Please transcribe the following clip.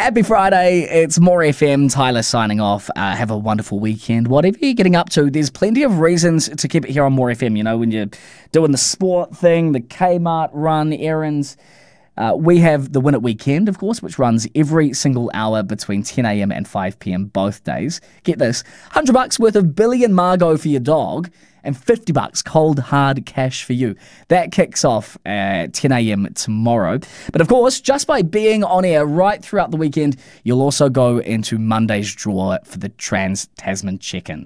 Happy Friday. It's More FM. Tyler signing off. Have a wonderful weekend. Whatever you're getting up to, there's plenty of reasons to keep it here on More FM. You know, when you're doing the sport thing, the Kmart run, errands. We have the Win It Weekend, of course, which runs every single hour between 10 a.m. and 5 p.m. both days. Get this, $100 worth of Billy and Margot for your dog and $50 cold hard cash for you. That kicks off at 10 a.m. tomorrow. But of course, just by being on air right throughout the weekend, you'll also go into Monday's draw for the Trans-Tasman Check-In.